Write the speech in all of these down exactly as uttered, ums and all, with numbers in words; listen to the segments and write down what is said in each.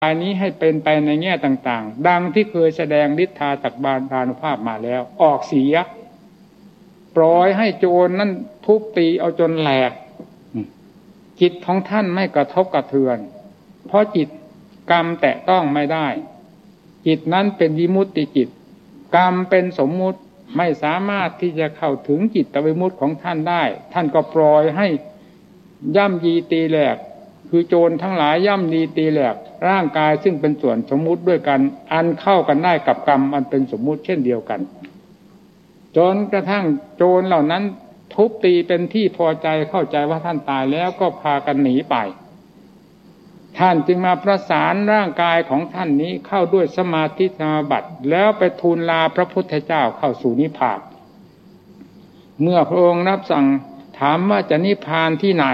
กายนี้ให้เป็นไปในแง่ต่างๆดังที่เคยแสดงฤทธาศักบาลานุภาพมาแล้วออกเสียปล่อยให้โจรนั่นทุบตีเอาจนแหลกจิตของท่านไม่กระทบกระเทือนเพราะจิตกรรมแตะต้องไม่ได้จิตนั้นเป็นวิมุตติจิตกรรมเป็นสมมุติไม่สามารถที่จะเข้าถึงจิตวิมุตติของท่านได้ท่านก็ปล่อยให้ย่ำยีตีแหลกคือโจรทั้งหลายย่ำยีตีแหลกร่างกายซึ่งเป็นส่วนสมมุติด้วยกันอันเข้ากันได้กับกรรมอันเป็นสมมุติเช่นเดียวกันจนกระทั่งโจรเหล่านั้นทุบตีเป็นที่พอใจเข้าใจว่าท่านตายแล้วก็พากันหนีไปท่านจึงมาประสานร่างกายของท่านนี้เข้าด้วยสมาธิสมาบัติแล้วไปทูลลาพระพุทธเจ้าเข้าสู่นิพพานเมื่อพระองค์รับสั่งถามว่าจะนิพพานที่ไหน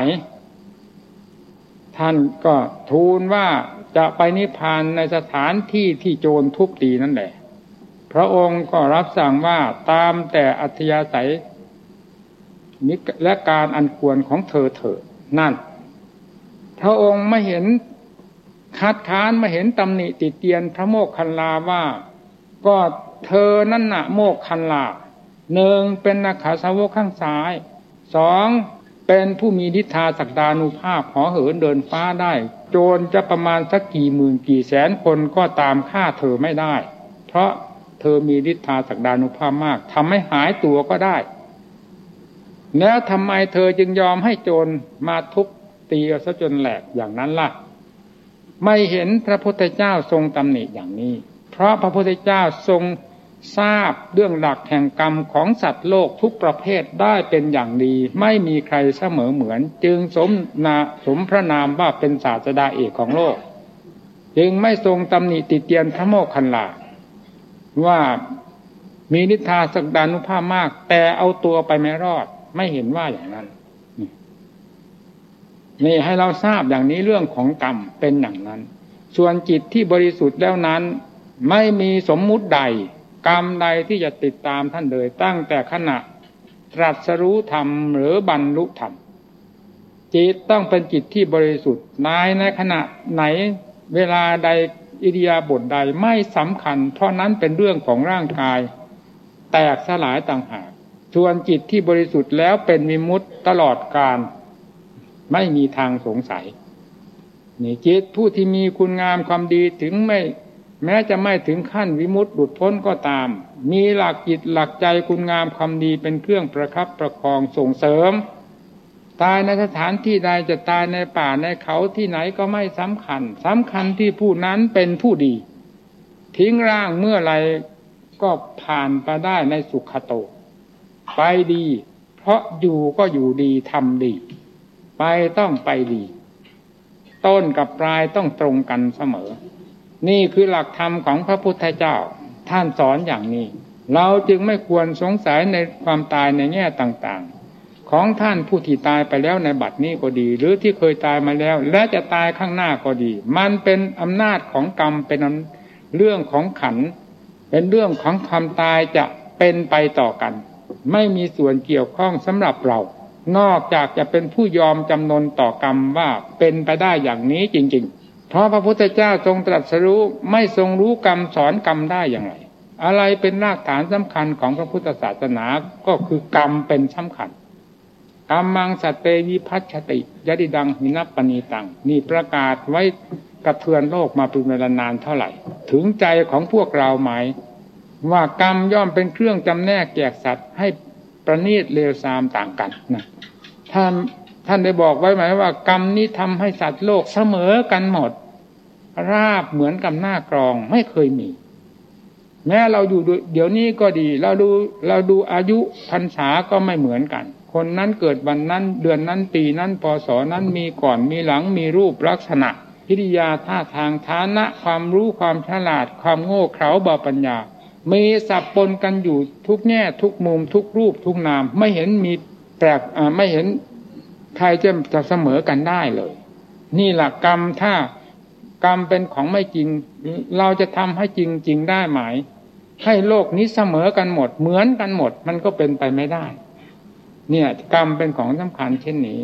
ท่านก็ทูลว่าจะไปนิพพานในสถานที่ที่โจรทุบตีนั่นแหละพระองค์ก็รับสั่งว่าตามแต่อัธยาศัยและการอันควรของเธอเถิดนั่นพระองค์ไม่เห็นคัดค้านไม่เห็นตำหนิติเตียนพระโมคคัลลาว่าก็เธอนั่นน่ะโมคคัลลาหนึ่งเป็นนักขาสาวกข้างซ้ายสองเป็นผู้มีฤทธาศักดานุภาพเหาะเหินเดินฟ้าได้โจรจะประมาณสักกี่หมื่นกี่แสนคนก็ตามฆ่าเธอไม่ได้เพราะเธอมีฤทธาศักดานุภาพมากทำให้หายตัวก็ได้แล้วทำไมเธอจึงยอมให้โจรมาทุบตีเอาซะจนแหลกอย่างนั้นล่ะไม่เห็นพระพุทธเจ้าทรงตำหนิอย่างนี้เพราะพระพุทธเจ้าทรงทราบเรื่องหลักแห่งกรรมของสัตว์โลกทุกประเภทได้เป็นอย่างดีไม่มีใครเสมอเหมือนจึงสมนาสมพระนามว่าเป็นศาสดาเอกของโลกจึงไม่ทรงตำหนิติเตียนพระโมคคัลลาว่ามีฤทธาศักดานุภาพมากแต่เอาตัวไปไม่รอดไม่เห็นว่าอย่างนั้นนี่ให้เราทราบอย่างนี้เรื่องของกรรมเป็นอย่างนั้นส่วนจิตที่บริสุทธิ์แล้วนั้นไม่มีสมมุติใดกรรมใดที่จะติดตามท่านเลยตั้งแต่ขณะตรัสรู้ธรรมหรือบรรลุธรรมจิตต้องเป็นจิตที่บริสุทธิ์ในในขณะไหนเวลาใดอิริยาบถใดไม่สำคัญเพราะนั้นเป็นเรื่องของร่างกายแตกสลายต่างหากส่วนจิตที่บริสุทธิ์แล้วเป็นวิมุตติตลอดกาลไม่มีทางสงสัยนี่จิตผู้ที่มีคุณงามความดีถึงไม่แม้จะไม่ถึงขั้นวิมุตติหลุดพ้นก็ตามมีหลักจิตหลักใจคุณงามความดีเป็นเครื่องประคับประคองส่งเสริมตายในสถานที่ใดจะตายในป่าในเขาที่ไหนก็ไม่สำคัญสำคัญที่ผู้นั้นเป็นผู้ดีทิ้งร่างเมื่อไรก็ผ่านไปได้ในสุขโตไปดีเพราะอยู่ก็อยู่ดีทำดีไปต้องไปดีต้นกับปลายต้องตรงกันเสมอนี่คือหลักธรรมของพระพุทธเจ้าท่านสอนอย่างนี้เราจึงไม่ควรสงสัยในความตายในแง่ต่างๆของท่านผู้ที่ตายไปแล้วในบัดนี้ก็ดีหรือที่เคยตายมาแล้วและจะตายข้างหน้าก็ดีมันเป็นอำนาจของกรรมเป็นเรื่องของขันธ์เป็นเรื่องของความตายจะเป็นไปต่อกันไม่มีส่วนเกี่ยวข้องสำหรับเรานอกจากจะเป็นผู้ยอมจำนนต่อกรรมว่าเป็นไปได้อย่างนี้จริงๆเพราะพระพุทธเจ้าทรงตรัสรู้ไม่ทรงรู้กรรมสอนกรรมได้อย่างไรอะไรเป็นรากฐานสำคัญของพระพุทธศาสนาก็คือกรรมเป็นสำคัญกรรมังสัตเตวิภัชชติยดิดังหินัปปณีตังนี่ประกาศไว้กระเทือนโลกมาเป็นเวลานานเท่าไหร่ถึงใจของพวกเราไหมว่ากรรมย่อมเป็นเครื่องจำแนกแจกสัตว์ให้ประณีตเลวทรามต่างกันนะท่านท่านได้บอกไว้ไหมว่ากรรมนี้ทำให้สัตว์โลกเสมอกันหมดราบเหมือนกับหน้ากรองไม่เคยมีแม้เราอยู่เดี๋ยวนี้ก็ดีเราดูเราดูอายุพรรษาก็ไม่เหมือนกันคนนั้นเกิดวันนั้นเดือนนั้นปีนั้นพศนั้นมีก่อนมีหลังมีรูปลักษณะกิริยาท่าทางฐานะความรู้ความฉลาดความโง่เขลาเบาปัญญามีสับปนกันอยู่ทุกแง่ทุกมุมทุกรูปทุกนามไม่เห็นมีแปลกไม่เห็นใครจะจะเสมอกันได้เลยนี่แหละกรรมถ้ากรรมเป็นของไม่จริงเราจะทำให้จริงจริงได้ไหมให้โลกนี้เสมอกันหมดเหมือนกันหมดมันก็เป็นไปไม่ได้เนี่ยกรรมเป็นของสำคัญเช่นนี้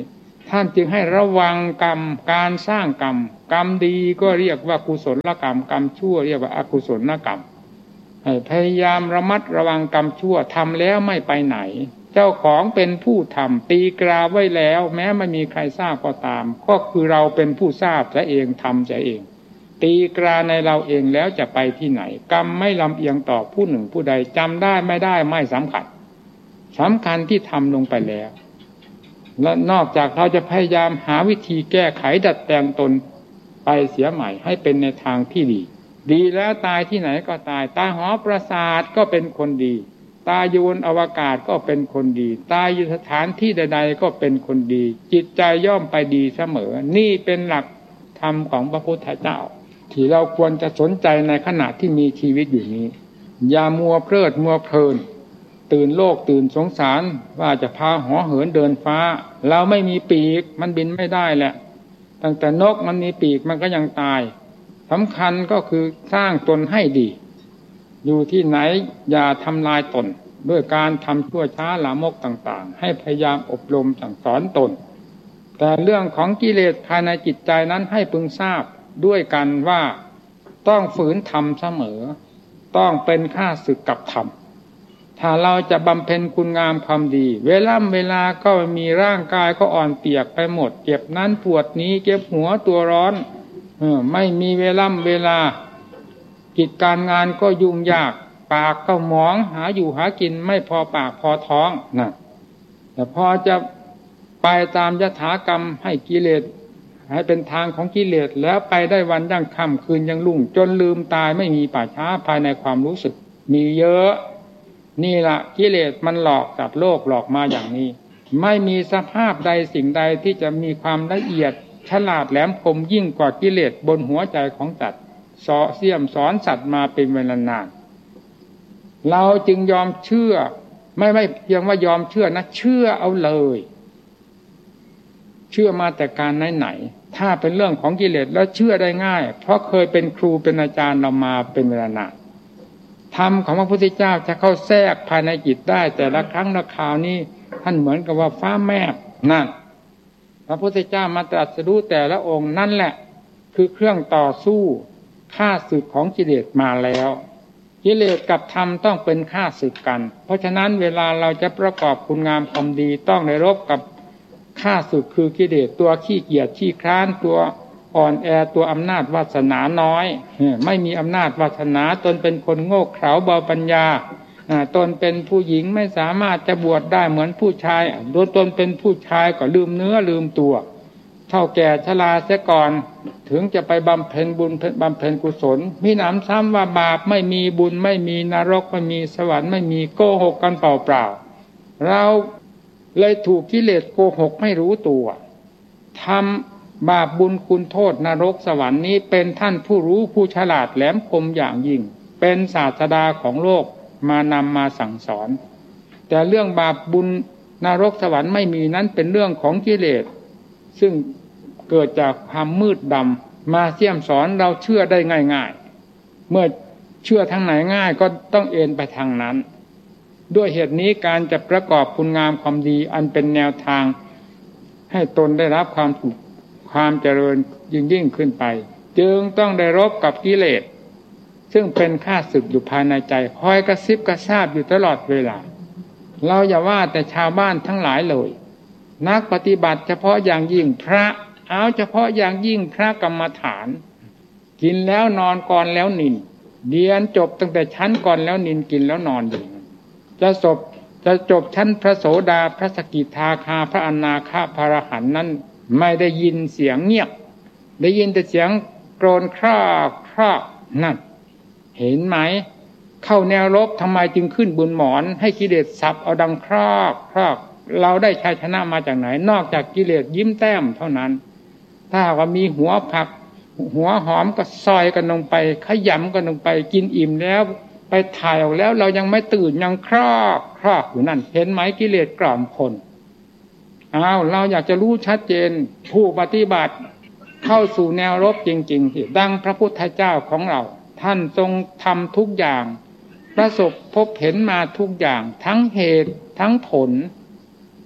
ท่านจึงให้ระวังกรรมการสร้างกรรมกรรมดีก็เรียกว่ากุศลกรรมกรรมชั่วเรียกว่าอกุศลกรรมให้พยายามระมัดระวังกรรมชั่วทำแล้วไม่ไปไหนเจ้าของเป็นผู้ทำตีกราไว้แล้วแม้ไม่มีใครทราบก็ตามก็คือเราเป็นผู้ทราบซะเองทำซะเองตีกราในเราเองแล้วจะไปที่ไหนกรรมไม่ลำเอียงต่อผู้หนึ่งผู้ใดจำได้ไม่ได้ไม่สำคัญสำคัญที่ทำลงไปแล้วและนอกจากเราจะพยายามหาวิธีแก้ไขดัดแปลงตนไปเสียใหม่ให้เป็นในทางที่ดีดีแล้วตายที่ไหนก็ตายตายหอประสาทก็เป็นคนดีตายอยู่บนอวกาศก็เป็นคนดีตายอยู่สถานที่ใดๆก็เป็นคนดีจิตใจย่อมไปดีเสมอนี่เป็นหลักธรรมของพระพุทธเจ้าที่เราควรจะสนใจในขณะที่มีชีวิตอยู่นี้อย่ามัวเพลิดมัวเพลินตื่นโลกตื่นสงสารว่าจะพาหอเหินเดินฟ้าเราไม่มีปีกมันบินไม่ได้แหละตั้งแต่นกมันมีปีกมันก็ยังตายสำคัญก็คือสร้างตนให้ดีอยู่ที่ไหนอย่าทำลายตนด้วยการทำชั่วช้าลามกต่างๆให้พยายามอบรมสั่งสอนตนแต่เรื่องของกิเลสภายในจิตใจนั้นให้พึงทราบด้วยกันว่าต้องฝืนธรรมเสมอต้องเป็นข้าศึกกับธรรมถ้าเราจะบำเพ็ญคุณงามความดีเวลาเวลาก็มีร่างกายก็อ่อนเปียกไปหมดเจ็บนั้นปวดนี้เจ็บหัวตัวร้อนเออไม่มีเวลาเวลากิจการงานก็ยุ่งยากปากก็หมองหาอยู่หากินไม่พอปากพอท้องนะแต่พอจะไปตามยถากรรมให้กิเลสให้เป็นทางของกิเลสแล้วไปได้วันยั่งค่ำคืนยังลุ่งจนลืมตายไม่มีป่าช้าภายในความรู้สึกมีเยอะนี่ล่ะกิเลสมันหลอกจากโลกหลอกมาอย่างนี้ไม่มีสภาพใดสิ่งใดที่จะมีความละเอียดฉลาดแหลมคมยิ่งกว่ากิเลสบนหัวใจของสัตว์สอเสียมสอนสัตว์มาเป็นเวลานานเราจึงยอมเชื่อไม่ไม่เพียงว่ายอมเชื่อนะเชื่อเอาเลยเชื่อมาแต่การไหนๆถ้าเป็นเรื่องของกิเลสแล้วเชื่อได้ง่ายเพราะเคยเป็นครูเป็นอาจารย์เรามาเป็นเวลานานธรรมของพระพุทธเจ้าจะเข้าแทรกภายในจิตได้แต่ละครั้งละคราวนี้ท่านเหมือนกับว่าฟ้าแม่นั่นพระพุทธเจ้ามาตรัสรู้แต่ละองค์นั่นแหละคือเครื่องต่อสู้ฆ่าศึกของกิเลสมาแล้วกิเลสกับธรรมต้องเป็นฆ่าศึกกันเพราะฉะนั้นเวลาเราจะประกอบคุณงามความดีต้องได้รบกับฆ่าศึกคือกิเลสตัวขี้เกียจขี้คร้านตัวอ่อนแอตัวอำนาจวาสนาน้อยไม่มีอำนาจวาสนาตนเป็นคนโง่เขลาเบาปัญญาตนเป็นผู้หญิงไม่สามารถจะบวชได้เหมือนผู้ชายโดยตนเป็นผู้ชายก็ลืมเนื้อลืมตัวเท่าแก่ชราเสียก่อนถึงจะไปบำเพ็ญบุญบำเพ็ญกุศลมีหนำซ้ำว่าบาปไม่มีบุญไม่มีนรกไม่มีสวรรค์ไม่มีโกหกกันเปล่าๆเราเลยถูกกิเลสโกหกไม่รู้ตัวทำบาปบุญคุณโทษนรกสวรรค์นี้เป็นท่านผู้รู้ผู้ฉลาดแหลมคมอย่างยิ่งเป็นศาสดาของโลกมานำมาสั่งสอนแต่เรื่องบาปบุญนรกสวรรค์ไม่มีนั้นเป็นเรื่องของกิเลสซึ่งเกิดจากความมืดดำมาเสี่ยมสอนเราเชื่อได้ง่ายๆเมื่อเชื่อทางไหนง่ายก็ต้องเอ็นไปทางนั้นด้วยเหตุนี้การจะประกอบคุณงามความดีอันเป็นแนวทางให้ตนได้รับความสุขความเจริญยิ่งยิ่งขึ้นไปจึงต้องได้รบกับกิเลสซึ่งเป็นข้าศึกอยู่ภายในใจคอยกระซิบกระซาบอยู่ตลอดเวลาเราอย่าว่าแต่ชาวบ้านทั้งหลายเลยนักปฏิบัติเฉพาะอย่างยิ่งพระเอาเฉพาะอย่างยิ่งพระกรรมฐานกินแล้วนอนก่อนแล้วนินเรียนจบตั้งแต่ชั้นก่อนแล้วนินกินแล้วนอนอยู่จะจบจะจบชั้นพระโสดาพระสกิทาคาพระอนาคาพระอรหันต์นั้นไม่ได้ยินเสียงเงียบได้ยินแต่เสียงโกรนคร่าคร่านั่นเห็นไหมเข้าแนวรบทำไมจึงขึ้นบนหมอนให้กิเลสสับเอาดังคร่าคร่าเราได้ชัยชนะมาจากไหนนอกจากกิเลสยิ้มแต้มเท่านั้นถ้าว่ามีหัวผักหัวหอมก็ซอยกันลงไปขยำกันลงไปกินอิ่มแล้วไปถ่ายออกแล้วเรายังไม่ตื่นยังคร่าคร่าอยู่นั่นเห็นไหมกิเลสกล่อมคนอ้าวเราอยากจะรู้ชัดเจนผู้ปฏิบัติเข้าสู่แนวรบจริงๆที่ดังพระพุทธเจ้าของเราท่านทรงทำทุกอย่างประสบพบเห็นมาทุกอย่างทั้งเหตุทั้งผล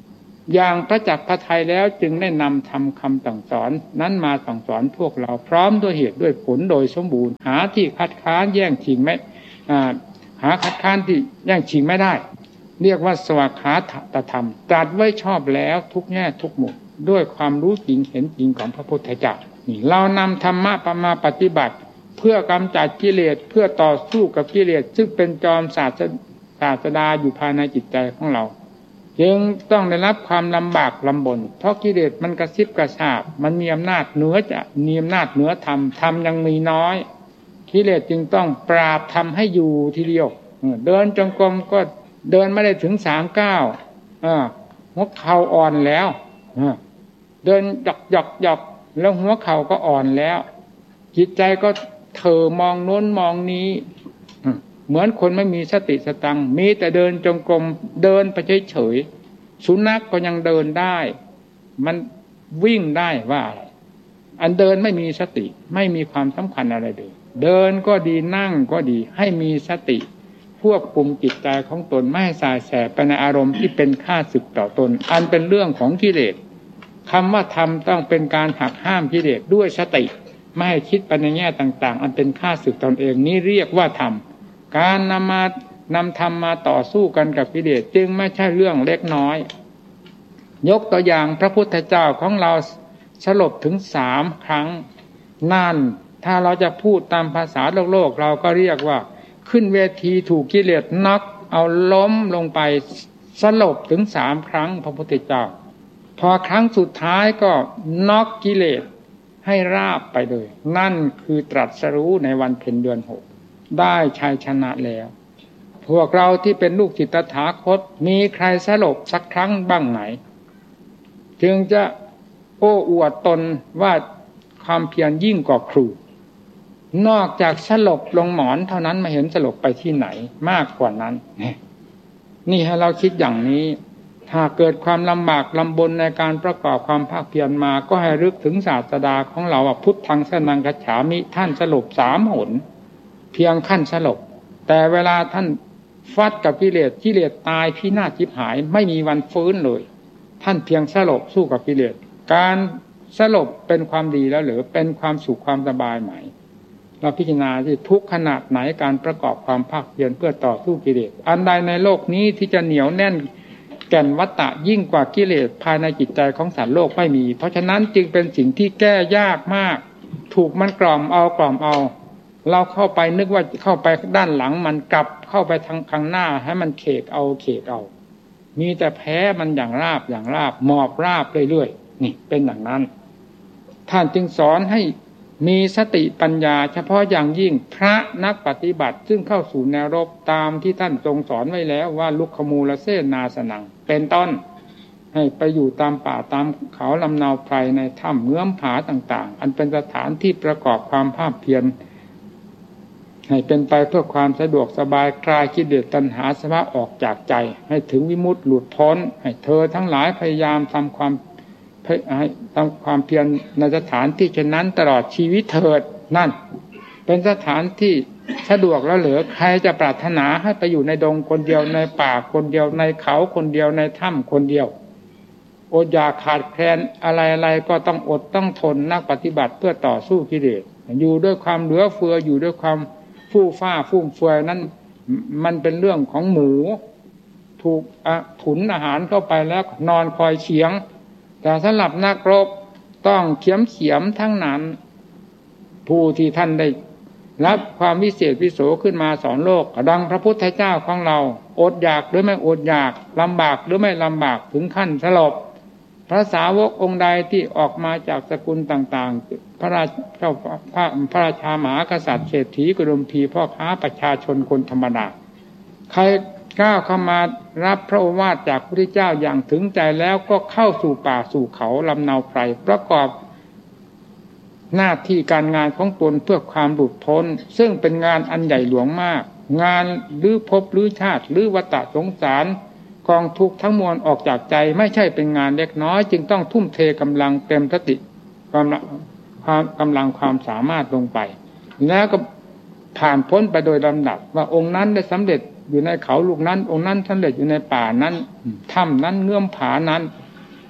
อย่างประจักษ์พระทัยแล้วจึงได้นำทำคำสั่งสอนนั้นมาสั่งสอนพวกเราพร้อมด้วยเหตุด้วยผลโดยสมบูรณ์หาที่คัดค้านแย่งชิงไม่หาคัดค้านที่แย่งชิงไม่ได้เรียกว่าสวากขาตธรรมตรัสไว้ชอบแล้วทุกแง่ทุกมุมด้วยความรู้จริงเห็นจริงของพระพุทธเจ้านี่เรานำธรรมะมาปฏิบัติเพื่อกำจัดกิเลสเพื่อต่อสู้กับกิเลสซึ่งเป็นจอมศาสศาสดาอยู่ภายในจิตใจของเราจึงต้องได้รับความลำบากลำบนเพราะกิเลสมันกระซิบกระซาบมันมีอำนาจเหนือจะมีอำนาจเหนือธรรมธรรมยังมีน้อยกิเลสจึงต้องปราบทำให้อยู่ทีเดียวเดินจงกรมก็เดินไม่ได้ถึงสามก้าวหัวเข่าอ่อนแล้วเดินหยอกหยอกหยอกแล้วหัวเข่าก็อ่อนแล้วจิตใจก็เถอมองโน้นมองนี้เหมือนคนไม่มีสติสตังมีแต่เดินจงกรมเดินไปเฉยๆสุนัขก็ยังเดินได้มันวิ่งได้ว่าอันเดินไม่มีสติไม่มีความสำคัญอะไรเลยเดินก็ดีนั่งก็ดีให้มีสติควบคุมจิตใจของตนไม่ให้สายแสไปในอารมณ์ที่เป็นข้าศึกต่อตนอันเป็นเรื่องของกิเลสคำว่าธรรมต้องเป็นการหักห้ามกิเลสด้วยสติไม่ให้คิดไปในแง่ต่างๆอันเป็นข้าศึกตนเองนี้เรียกว่าธรรมการนำมานำธรรมมาต่อสู้กันกับกิเลสจึงไม่ใช่เรื่องเล็กน้อยยกตัวอย่างพระพุทธเจ้าของเราสลบถึงสามครั้งนั่นถ้าเราจะพูดตามภาษาโลกโลกเราก็เรียกว่าขึ้นเวทีถูกกิเลสน็อกเอาล้มลงไปสลบถึงสามครั้งพระพุทธเจ้าพอครั้งสุดท้ายก็น็อกกิเลสให้ราบไปเลยนั่นคือตรัสรู้ในวันเพ็ญเดือนหกได้ชัยชนะแล้วพวกเราที่เป็นลูกศิษย์ตถาคตมีใครสลบสักครั้งบ้างไหนจึงจะโอ้อวดตนว่าความเพียรยิ่งกว่าครูนอกจากสลบลงหมอนเท่านั้นไม่เห็นสลบไปที่ไหนมากกว่านั้นนี่ให้เราคิดอย่างนี้ถ้าเกิดความลำบากลำบนในการประกอบความภาคเพียรมาก็ให้รึกถึงศาสดาของเราว่าพุทธังสนังคัจฉามิท่านสลบสามหนเพียงขั้นสลบแต่เวลาท่านฟัดกับกิเลสกิเลสตายพินาศชิบหายไม่มีวันฟื้นเลยท่านเพียงสลบสู้กับกิเลสการสลบเป็นความดีแล้วหรือเป็นความสุขความสบายไหมเราพิจารณาที่ทุกขนาดไหนการประกอบความภาคเพียรเพื่อต่อสู้กิเลสอันใดในโลกนี้ที่จะเหนียวแน่นแก่นวัตตะยิ่งกว่ากิเลสภายในจิตใจของสัตว์โลกไม่มีเพราะฉะนั้นจึงเป็นสิ่งที่แก้ยากมากถูกมันกล่อมเอากล่อมเอาเราเข้าไปนึกว่าเข้าไปด้านหลังมันกลับเข้าไปทางข้างหน้าให้มันเขกเอาเขกเอามีแต่แพ้มันอย่างราบอย่างราบหมอบราบเรื่อยๆนี่เป็นอย่างนั้นท่านจึงสอนให้มีสติปัญญาเฉพาะอย่างยิ่งพระนักปฏิบัติซึ่งเข้าสู่แนวรบตามที่ท่านทรงสอนไว้แล้วว่าลุกขมูลเสนาสนังเป็นต้นให้ไปอยู่ตามป่าตามเขาลำนาวไพรในถ้ำเงื้อมผาต่างๆอันเป็นสถานที่ประกอบความภาคเพียรให้เป็นไปเพื่อความสะดวกสบายคลายกิเลสตัณหาสภะออกจากใจให้ถึงวิมุตติหลุดพ้นให้เธอทั้งหลายพยายามทำความให้ทำความเพียรในสถานที่เช่นนั้นตลอดชีวิตเถิดนั่นเป็นสถานที่สะดวกแล้วเหลือใครจะปรารถนาให้ไปอยู่ในดงคนเดียวในป่าคนเดียวในเขาคนเดียวในถ้ำคนเดียวอดอยากขาดแคลนอะไรๆก็ต้องอดต้องทนนักปฏิบัติเพื่อต่อสู้กิเลสอยู่ด้วยความเหลือเฟืออยู่ด้วยความฟู่ฟ้าฟุ่มเฟือยนั้นมันเป็นเรื่องของหมูถูกถุนอาหารเข้าไปแล้วนอนคอยเฉียงแต่สำหรับนักรบต้องเขียมเขียมทั้งนั้นผู้ที่ท่านได้รับความวิเศษวิโสขึ้นมาสอนโลกดังพระพุทธเจ้าของเราอดอยากหรือไม่อดอยากลำบากหรือไม่ลำบากถึงขั้นสลบพระสาวกองค์ใดที่ออกมาจากสกุลต่างๆพระราชเจ้าพระพระราชามหากษัตริย์เศรษฐีกรมพีพ่อค้าประชาชนคนธรรมดาใครก้าวเข้ามารับพระโอวาทจากพระพุทธเจ้าอย่างถึงใจแล้วก็เข้าสู่ป่าสู่เขาลำนาวไพรประกอบหน้าที่การงานของตนเพื่อความหลุดพ้นซึ่งเป็นงานอันใหญ่หลวงมากงานหรือภพหรือชาติหรือวัฏสงสารกองทุกข์ทั้งมวลออกจากใจไม่ใช่เป็นงานเล็กน้อยจึงต้องทุ่มเทกำลังเต็มสติกำลังความกำลังความสามารถลงไปแล้วก็ผ่านพ้นไปโดยลำดับว่าองค์นั้นได้สำเร็จอยู่ในเขาลูกนั้นองค์นั้นสำเร็จอยู่ในป่านั้นถ้ำนั้นเงื่อมผานั้น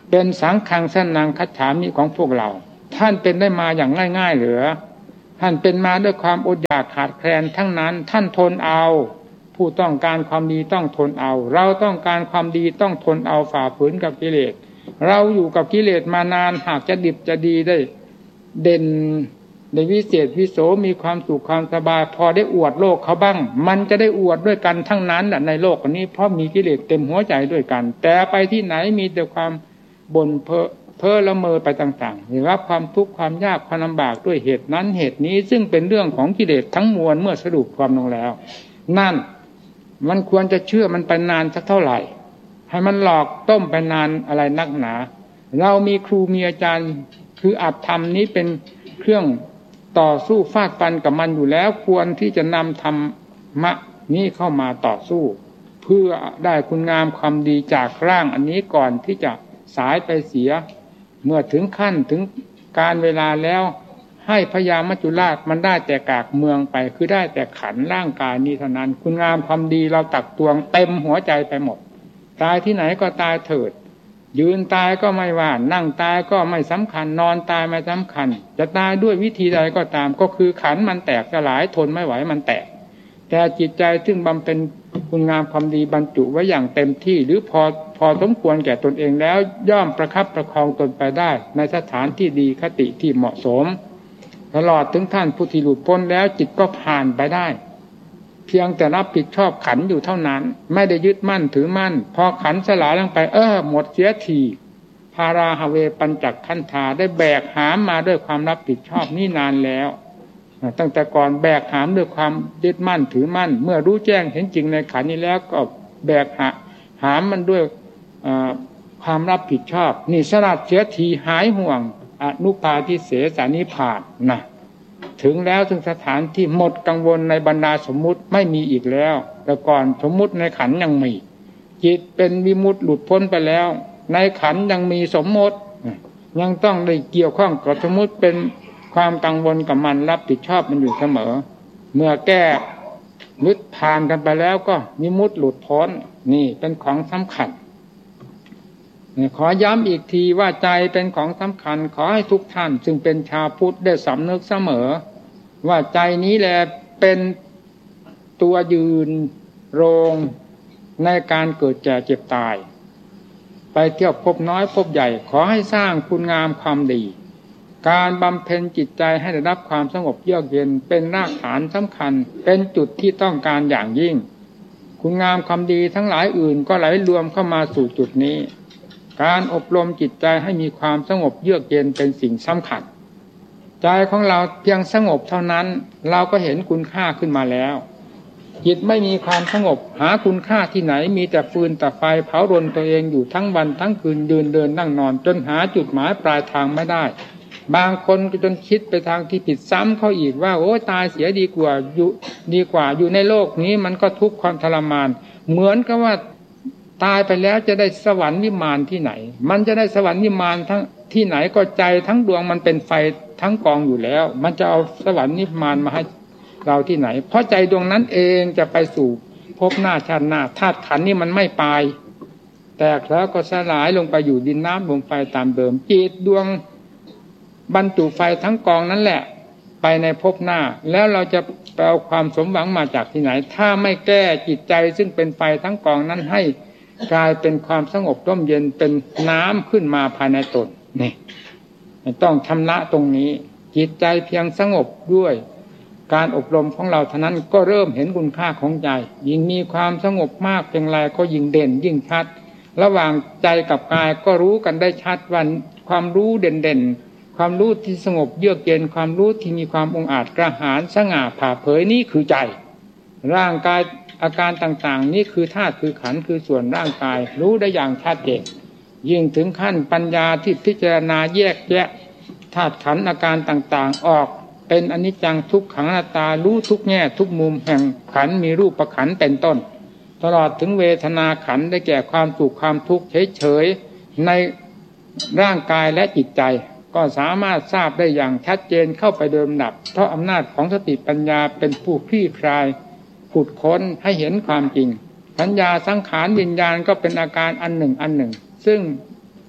เป็นสังฆังสนังคัจฉามิของพวกเราท่านเป็นได้มาอย่างง่ายๆหรือท่านเป็นมาด้วยความอดอยากขาดแคลนทั้งนั้นท่านทนเอาผู้ต้องการความดีต้องทนเอาเราต้องการความดีต้องทนเอาฝ่าฝืนกับกิเลสเราอยู่กับกิเลสมานานหากจะดิบจะดีได้เด่นในวิเศษวิโสมีความสุขความสบายพอได้อวดโลกเขาบ้างมันจะได้อวดด้วยกันทั้งนั้นแหละในโลกนี้เพราะมีกิเลสเต็มหัวใจด้วยกันแต่ไปที่ไหนมีแต่ความบ่นเพ้อเพ้อละเมอไปต่างๆได้รับความทุกข์ความยากความลำบากด้วยเหตุนั้นเหตุนี้ซึ่งเป็นเรื่องของกิเลสทั้งมวลเมื่อสรุปความลงแล้วนั่นมันควรจะเชื่อมันไปนานสักเท่าไหร่ให้มันหลอกต้มไปนานอะไรนักหนาเรามีครูมีอาจารย์คืออัตธรรมนี้เป็นเครื่องต่อสู้ฟาดฟันกับมันอยู่แล้วควรที่จะนำธรรมะนี้เข้ามาต่อสู้เพื่อได้คุณงามความดีจากร่างอันนี้ก่อนที่จะสายไปเสียเมื่อถึงขั้นถึงการเวลาแล้วให้พญามัจจุราชมันได้แต่กากเมืองไปคือได้แต่ขันร่างกายนี้เท่านั้นคุณงามความดีเราตักตวงเต็มหัวใจไปหมดตายที่ไหนก็ตายเถิดยืนตายก็ไม่ว่านั่งตายก็ไม่สำคัญนอนตายไม่สำคัญจะตายด้วยวิธีใดก็ตามก็คือขันมันแตกสลายทนไม่ไหวมันแตกแต่จิตใจซึ่งบำเพ็ญคุณงามความดีบรรจุไว้อย่างเต็มที่หรือพอพอสมควรแก่ตนเองแล้วย่อมประคับประคองตนไปได้ในสถานที่ดีคติที่เหมาะสมตลอดถึงท่านผู้ที่หลุดพ้นแล้วจิตก็ผ่านไปได้เพียงแต่รับผิดชอบขันอยู่เท่านั้นไม่ได้ยึดมั่นถือมั่นพอขันสลายลงไปเออหมดเสียทีพาราหเวปัญจักขันธาได้แบกหามมาด้วยความรับผิดชอบนี่นานแล้วตั้งแต่ก่อนแบกหามด้วยความยึดมั่นถือมั่นเมื่อรู้แจ้งเห็นจริงในขันนี้แล้วก็แบกหาหามมันด้วยความรับผิดชอบนี่สลัดเสียทีหายห่วงอนุปาทิเสสนิพพานนะถึงแล้วถึงสถานที่หมดกังวลในบรรดาสมมุติไม่มีอีกแล้วแต่ก่อนสมมุติในขันยังมีจิตเป็นวิมุตติหลุดพ้นไปแล้วในขันยังมีสมมติยังต้องได้เกี่ยวข้องกับสมมุติเป็นความกังวลกับมันรับผิดชอบมันอยู่เสมอเมื่อแก้นึกผ่านกันไปแล้วก็วิมุตติหลุดพ้นนี่เป็นของสำคัญขอย้ำอีกทีว่าใจเป็นของสำคัญขอให้ทุกท่านซึ่งเป็นชาวพุทธได้สำนึกเสมอว่าใจนี้แหละเป็นตัวยืนโรงในการเกิดแก่เจ็บตายไปเที่ยวพบน้อยพบใหญ่ขอให้สร้างคุณงามความดีการบำเพ็ญจิตใจให้ได้รับความสงบเยือกเย็นเป็นรากฐานสำคัญเป็นจุดที่ต้องการอย่างยิ่งคุณงามความดีทั้งหลายอื่นก็ไหลรวมเข้ามาสู่จุดนี้การอบรมจิตใจให้มีความสงบเยือกเย็นเป็นสิ่งสำคัญใจของเราเพียงสงบเท่านั้นเราก็เห็นคุณค่าขึ้นมาแล้วจิตไม่มีความสงบหาคุณค่าที่ไหนมีแต่ฟืนแต่ไฟเผารนตัวเองอยู่ทั้งวันทั้งคืนยืนเดินนั่งนอนจนหาจุดหมายปลายทางไม่ได้บางคนก็จนคิดไปทางที่ผิดซ้ำเขาอีกว่าโอ้ตายเสียดีกว่าอยู่ดีกว่าอยู่ในโลกนี้มันก็ทุกข์ความทรมานเหมือนกับว่าตายไปแล้วจะได้สวรรค์วิมานที่ไหนมันจะได้สวรรค์วิมานทั้งที่ไหนก็ใจทั้งดวงมันเป็นไฟทั้งกองอยู่แล้วมันจะเอาสวรรค์วิมานมาให้เราที่ไหนเพราะใจดวงนั้นเองจะไปสู่ภพหน้าชาติหน้าธาตุขันธ์นี่มันไม่ไปแตกแล้วก็สลายลงไปอยู่ดินน้ำลมไฟตามเดิมจิตดวงบรรจุไฟทั้งกองนั้นแหละไปในภพหน้าแล้วเราจะไปเอาความสมหวังมาจากที่ไหนถ้าไม่แก้จิตใจซึ่งเป็นไฟทั้งกองนั้นให้กลายเป็นความสงบร่มเย็นเป็นน้ำขึ้นมาภายในตนนี่ต้องชำระตรงนี้จิตใจเพียงสงบด้วยการอบรมของเราเท่านั้นก็เริ่มเห็นคุณค่าของใจยิ่งมีความสงบมากเพียงไรก็ยิ่งเด่นยิ่งชัดระหว่างใจกับกายก็รู้กันได้ชัดวันความรู้เด่นๆความรู้ที่สงบเยือกเย็นความรู้ที่มีความองอาจกระหายสง่าผ่าเผยนี่คือใจร่างกายอาการต่างๆนี่คือธาตุคือขันธ์คือส่วนร่างกายรู้ได้อย่างชัดเจนยิ่งถึงขั้นปัญญาที่พิจารณาแยกแยะธาตุขันธ์อาการต่างๆออกเป็นอนิจจังทุกขังอนัตตารู้ทุกแง่ทุกมุมแห่งขันธ์มีรูปขันธ์เป็นต้นตลอดถึงเวทนาขันธ์ได้แก่ความสุขความทุกข์เฉยๆในร่างกายและจิตใจก็สามารถทราบได้อย่างชัดเจนเข้าไปโดยลำดับเพราะอำนาจของสติปัญญาเป็นผู้คลี่คลายขุดค้นให้เห็นความจริงสัญญาสังขารวิญญาณก็เป็นอาการอันหนึ่งอันหนึ่งซึ่ง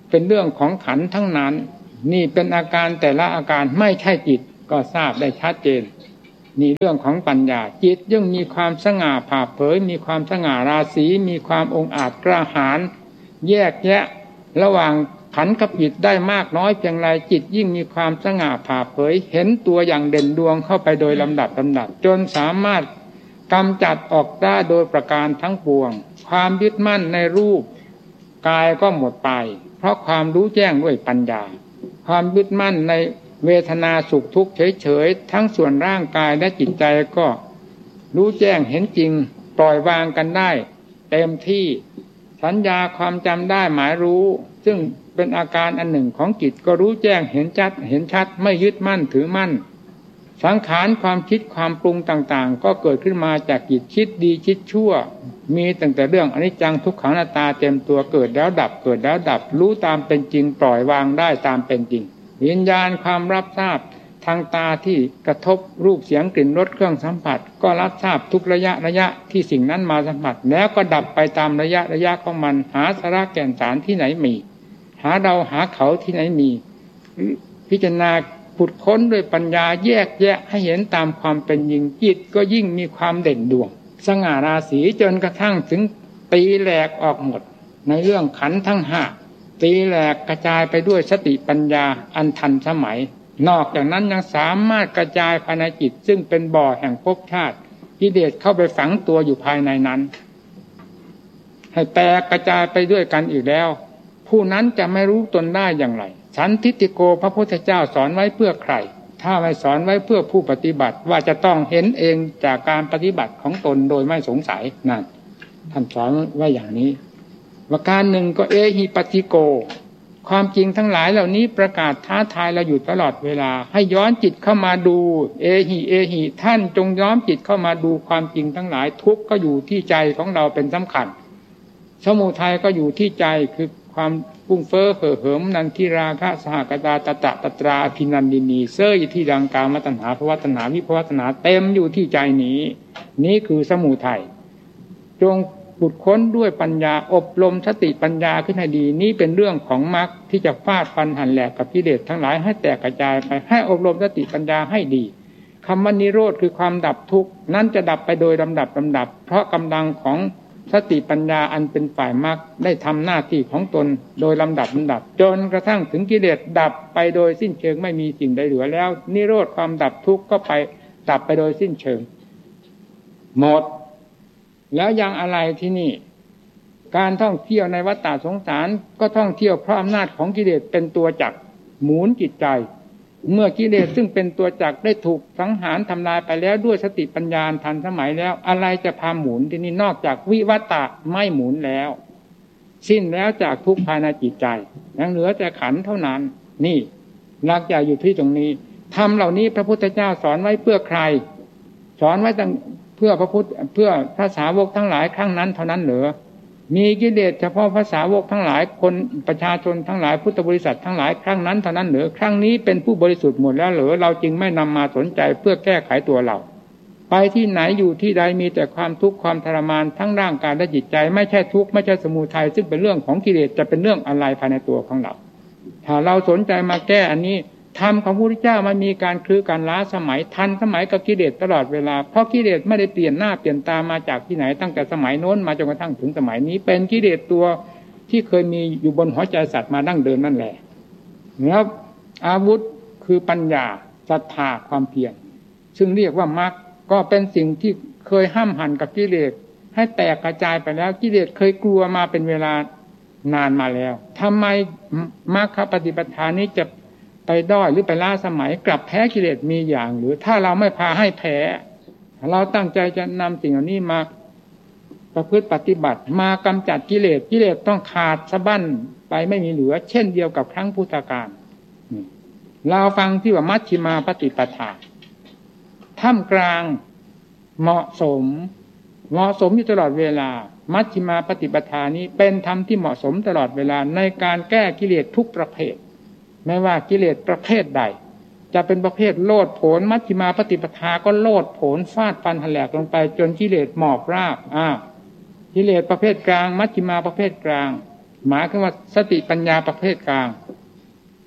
เป็นเรื่องของขันธ์ทั้งนั้นนี่เป็นอาการแต่ละอาการไม่ใช่จิตก็ทราบได้ชัดเจนนี่เรื่องของปัญญาจิตย่อมมีความสง่าผ่าเผยมีความสง่าราศีมีความองอาจกล้าหาญแยกแยะระหว่างขันธ์กับจิตได้มากน้อยเพียงไรจิตยิ่งมีความสง่าผ่าเผยเห็นตัวอย่างเด่นดวงเข้าไปโดยลำดับลำดับจนสามารถกำจัดออกได้โดยประการทั้งปวงความยึดมั่นในรูปกายก็หมดไปเพราะความรู้แจ้งด้วยปัญญาความยึดมั่นในเวทนาสุขทุกข์เฉยๆทั้งส่วนร่างกายและจิตใจก็รู้แจ้งเห็นจริงปล่อยวางกันได้เต็มที่สัญญาความจำได้หมายรู้ซึ่งเป็นอาการอันหนึ่งของจิตก็รู้แจ้งเห็นชัดเห็นชัดไม่ยึดมั่นถือมั่นสังขารความคิดความปรุงต่างๆก็เกิดขึ้นมาจากจิตคิดดีคิดชั่วมีตั้งแต่เรื่องอนิจจังทุกขังอนัตตาเต็มตัวเกิดแล้วดับเกิดแล้วดับรู้ตามเป็นจริงปล่อยวางได้ตามเป็นจริงวิญญาณความรับทราบทางตาที่กระทบรูปเสียงกลิ่นรสเครื่องสัมผัสก็รับทราบทุกระยะระยะที่สิ่งนั้นมาสัมผัสแล้วก็ดับไปตามระยะระยะของมันหาสาระแก่นสารที่ไหนมีหาเราหาเขาที่ไหนมีพิจารณาขุดค้นด้วยปัญญาแยกแยะให้เห็นตามความเป็นจริงจิตก็ยิ่งมีความเด่นดวงสง่าราศีจนกระทั่งถึงตีแหลกออกหมดในเรื่องขันธ์ทั้งห้าตีแหลกกระจายไปด้วยสติปัญญาอันทันสมัยนอกจากนั้นยังสามารถกระจายภายในจิตซึ่งเป็นบ่อแห่งภพชาติกิเลสเข้าไปฝังตัวอยู่ภายในนั้นให้แตกกระจายไปด้วยกันอีกแล้วผู้นั้นจะไม่รู้ตนได้อย่างไรสันทิฏฐิโกพระพุทธเจ้าสอนไว้เพื่อใครถ้าไม่สอนไว้เพื่อผู้ปฏิบัติว่าจะต้องเห็นเองจากการปฏิบัติของตนโดยไม่สงสัยนั่นท่านสอนไว้อย่างนี้ประการหนึ่งก็เอหิปัสสิโกความจริงทั้งหลายเหล่านี้ประกาศท้าทายเราอยู่ตลอดเวลาให้ย้อนจิตเข้ามาดูเอหิเอหิท่านจงย้อนจิตเข้ามาดูความจริงทั้งหลายทุกข์ก็อยู่ที่ใจของเราเป็นสำคัญสมุทัยก็อยู่ที่ใจคือความฟุ้งเฟ้อเห่อเหิมนันทิราคะสหกตาตตะตตราอภินันดินีเซ้ยที่ดังกามตัณหาภวตัณหาวิภวตัณหาเต็มอยู่ที่ใจนี้นี้คือสมุทัยจงขุดค้นด้วยปัญญาอบรมสติปัญญาขึ้นให้ดีนี้เป็นเรื่องของมรรคที่จะฟาดฟันหั่นแหลกกับกิเลสทั้งหลายให้แตกกระจายไปให้อบรมสติปัญญาให้ดีคำว่านิโรธคือความดับทุกข์นั้นจะดับไปโดยลำดับลำดับเพราะกำลังของสติปัญญาอันเป็นฝ่ายมรรคได้ทำหน้าที่ของตนโดยลำดับลำดับจนกระทั่งถึงกิเลสดับไปโดยสิ้นเชิงไม่มีสิ่งใดเหลือแล้วนิโรธความดับทุกข์ก็ไปดับไปโดยสิ้นเชิงหมดแล้วยังอะไรที่นี่การท่องเที่ยวในวัฏฏะสงสารก็ท่องเที่ยวเพราะอำนาจของกิเลสเป็นตัวจักรหมุนจิตใจเมื่อกิเลสซึ่งเป็นตัวจักรได้ถูกสังหารทำลายไปแล้วด้วยสติปัญญาทันสมัยแล้วอะไรจะพาหมุนที่นี่นอกจากวิวัฏฏะไม่หมุนแล้วสิ้นแล้วจากทุกภายในจิตใจยังเหลือแต่ขันธ์เท่านั้นนี่หลักใหญ่อยู่ที่ตรงนี้ธรรมเหล่านี้พระพุทธเจ้าสอนไว้เพื่อใครสอนไว้ตั้งเพื่อพระพุทธเพื่อพระสาวกทั้งหลายครั้งนั้นเท่านั้นเหรอมีกิเลสเฉพาะภาษาวกทั้งหลายคนประชาชนทั้งหลายพุทธบริษัททั้งหลายครั้งนั้นเท่านั้นเหรือครั้งนี้เป็นผู้บริสุทธิ์หมดแล้วเหรอเราจึงไม่นำมาสนใจเพื่อแก้ไขตัวเราไปที่ไหนอยู่ที่ใดมีแต่ความทุกข์ความทรมานทั้งร่างกายและจิตใจไม่ใช่ทุกข์ไม่ใช่สมุทัยซึ่งเป็นเรื่องของกิเลสจะเป็นเรื่องอะไรภายในตัวของเราถ้าเราสนใจมาแก้อันนี้ธรรมของพระพุทธเจ้ามันมีการคลือการล้าสมัยทันสมัยกับกิเลสตลอดเวลาเพราะกิเลสไม่ได้เปลี่ยนหน้าเปลี่ยนตามาจากที่ไหนตั้งแต่สมัยโน้นมาจนกระทั่งถึงสมัยนี้เป็นกิเลสตัวที่เคยมีอยู่บนหัวใจสัตว์มาดั้งเดิมนั่นแหละแล้วอาวุธคือปัญญาศรัทธาความเพียรซึ่งเรียกว่ามรรคก็เป็นสิ่งที่เคยห้ามหันกับกิเลสให้แตกกระจายไปแล้วกิเลสเคยกลัวมาเป็นเวลานานมาแล้วทำไมมรรคปฏิปทานี้จะไปด้อยหรือไปล้าสมัยกลับแพ้กิเลสมีอย่างหรือถ้าเราไม่พาให้แพ้เราตั้งใจจะนำสิ่งเหล่านี้มาประพฤติปฏิบัติมากำจัดกิเลสกิเลสต้องขาดสะบั้นไปไม่มีเหลือเช่นเดียวกับครั้งพุทธกาลเราฟังที่ว่ามัชฌิมาปฏิปทาท่ามกลางเหมาะสมเหมาะสมอยู่ตลอดเวลามัชฌิมาปฏิปทานี้เป็นธรรมที่เหมาะสมตลอดเวลาในการแก้กิเลสทุกประเภทไม่ว่ากิเลสประเภทใดจะเป็นประเภทโลดโผนมัชฌิมาปฏิปทาก็โลดโผนฟาดฟันหันแหลกลงไปจนกิเลสหมอบราบอ้าวกิเลสประเภทกลางมัชฌิมาประเภทกลางหมายคือว่าสติปัญญาประเภทกลาง